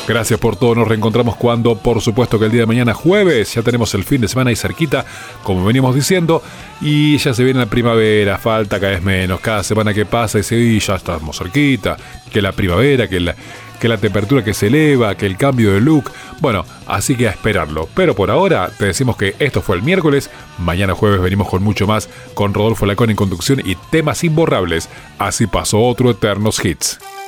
Gracias por todo. Nos reencontramos cuando, por supuesto, que el día de mañana, jueves, ya tenemos el fin de semana ahí cerquita, como venimos diciendo, y ya se viene la primavera, falta cada vez menos. Cada semana que pasa dice, y ya estamos cerquita, que la primavera, que la temperatura que se eleva, que el cambio de look. Bueno, así que a esperarlo. Pero por ahora te decimos que esto fue el miércoles. Mañana jueves venimos con mucho más, con Rodolfo Lacón en conducción y temas imborrables. Así pasó otro Eternos Hits.